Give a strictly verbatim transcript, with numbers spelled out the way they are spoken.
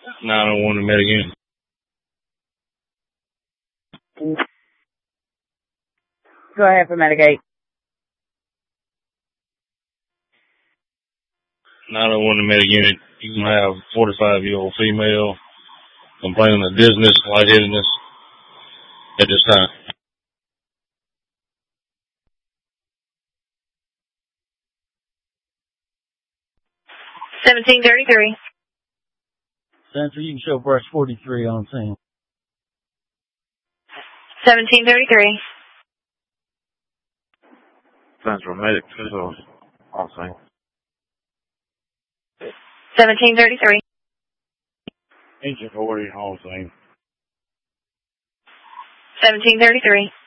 nine oh one to Medic Unit. Go ahead for Medigate. nine oh one to Medic Unit. You can have forty-five-year-old female complaining of dizziness, lightheadedness at this time. seventeen thirty-three. Sensor, you can show brush forty-three on scene. seventeen thirty-three. Central Medic two on scene. seventeen thirty-three. Agent forty on scene. seventeen thirty-three.